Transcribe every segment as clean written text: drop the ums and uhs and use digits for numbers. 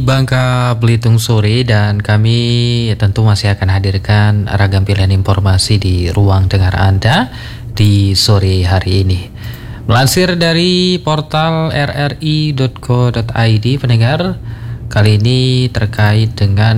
Bangka Belitung sore, dan kami tentu masih akan hadirkan ragam pilihan informasi di ruang dengar Anda di sore hari ini. Melansir dari portal rri.co.id, pendengar, kali ini terkait dengan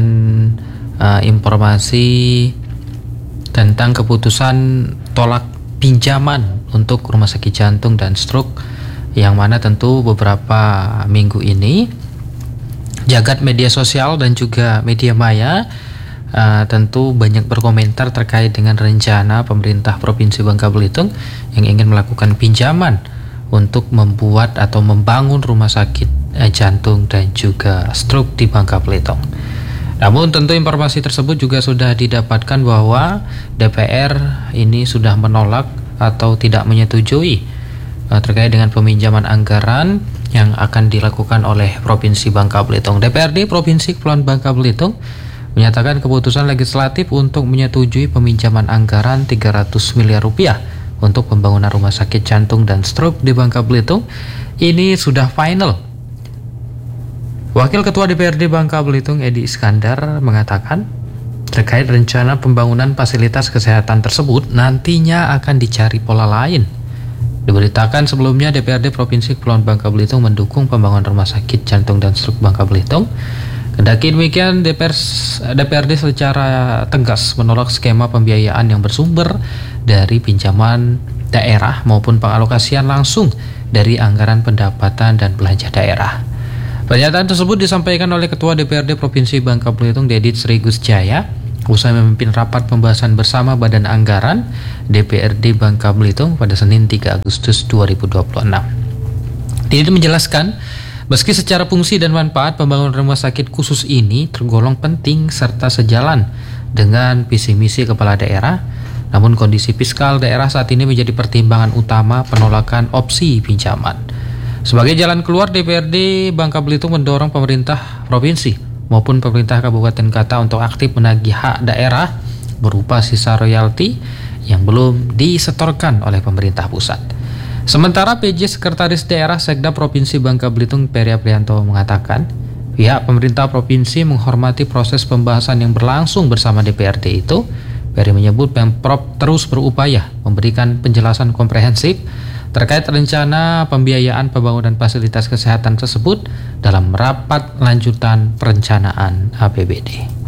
informasi tentang keputusan tolak pinjaman untuk rumah sakit jantung dan stroke, yang mana tentu beberapa minggu ini jagat media sosial dan juga media maya tentu banyak berkomentar terkait dengan rencana pemerintah Provinsi Bangka Belitung yang ingin melakukan pinjaman untuk membuat atau membangun rumah sakit jantung dan juga stroke di Bangka Belitung. Namun tentu informasi tersebut juga sudah didapatkan bahwa DPR ini sudah menolak atau tidak menyetujui terkait dengan peminjaman anggaran yang akan dilakukan oleh Provinsi Bangka Belitung. DPRD Provinsi Kepulauan Bangka Belitung menyatakan keputusan legislatif untuk menyetujui peminjaman anggaran 300 miliar rupiah untuk pembangunan rumah sakit jantung dan stroke di Bangka Belitung ini sudah final. Wakil Ketua DPRD Bangka Belitung Edi Iskandar mengatakan terkait rencana pembangunan fasilitas kesehatan tersebut nantinya akan dicari pola lain. Diberitakan sebelumnya DPRD Provinsi Kepulauan Bangka Belitung mendukung pembangunan rumah sakit jantung dan stroke Bangka Belitung. Kendati demikian, DPRD secara tegas menolak skema pembiayaan yang bersumber dari pinjaman daerah maupun pengalokasian langsung dari anggaran pendapatan dan belanja daerah. Pernyataan tersebut disampaikan oleh Ketua DPRD Provinsi Bangka Belitung Dedit Sri Gusjaya usai memimpin rapat pembahasan bersama Badan Anggaran DPRD Bangka Belitung pada Senin 3 Agustus 2026. Dia menjelaskan, meski secara fungsi dan manfaat pembangunan rumah sakit khusus ini tergolong penting serta sejalan dengan visi misi kepala daerah, namun kondisi fiskal daerah saat ini menjadi pertimbangan utama penolakan opsi pinjaman. Sebagai jalan keluar, DPRD Bangka Belitung mendorong pemerintah provinsi maupun pemerintah Kabupaten Kota untuk aktif menagih hak daerah berupa sisa royalti yang belum disetorkan oleh pemerintah pusat. Sementara PJ Sekretaris Daerah Sekda Provinsi Bangka Belitung Peri Aprianto mengatakan pihak pemerintah provinsi menghormati proses pembahasan yang berlangsung bersama DPRD itu. Peri menyebut Pemprov terus berupaya memberikan penjelasan komprehensif terkait rencana pembiayaan pembangunan fasilitas kesehatan tersebut dalam rapat lanjutan perencanaan APBD.